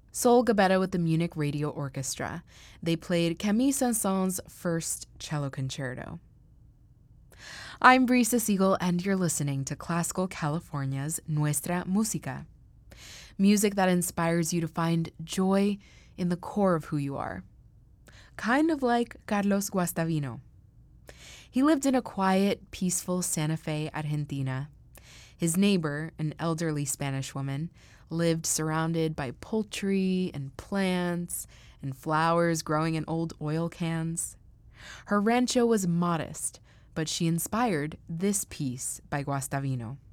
Sol Gabetta with the Munich Radio Orchestra. They played Camille Saint-Saëns' first cello concerto. I'm Brisa Siegel, and you're listening to Classical California's Nuestra Música. Music that inspires you to find joy in the core of who you are. Kind of like Carlos Guastavino. He lived in a quiet, peaceful Santa Fe, Argentina. His neighbor, an elderly Spanish woman, lived surrounded by poultry and plants and flowers growing in old oil cans. Her rancho was modest, but she inspired this piece by Guastavino.